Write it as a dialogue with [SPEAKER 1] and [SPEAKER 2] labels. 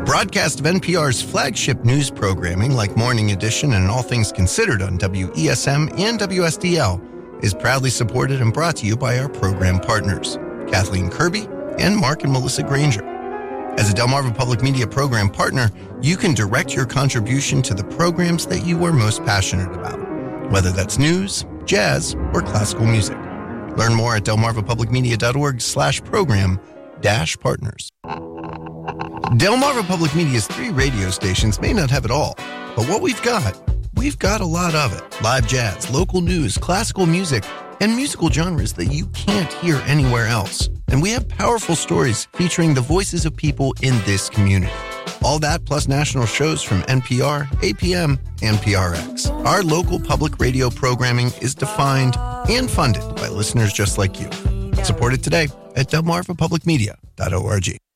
[SPEAKER 1] Broadcast of NPR's flagship news programming like Morning Edition and All Things Considered on WESM and WSDL is proudly supported and brought to you by our program partners, Kathleen Kirby and Mark and Melissa Granger. As a Delmarva Public Media program partner, you can direct your contribution to the programs that you are most passionate about, whether that's news, jazz, or classical music. Learn more at delmarvapublicmedia.org/program-partners. Delmarva Public Media's 3 radio stations may not have it all, but what we've got a lot of it. Live jazz, local news, classical music, and musical genres that you can't hear anywhere else. And we have powerful stories featuring the voices of people in this community. All that plus national shows from NPR, APM, and PRX. Our local public radio programming is defined and funded by listeners just like you. Support it today at delmarvapublicmedia.org.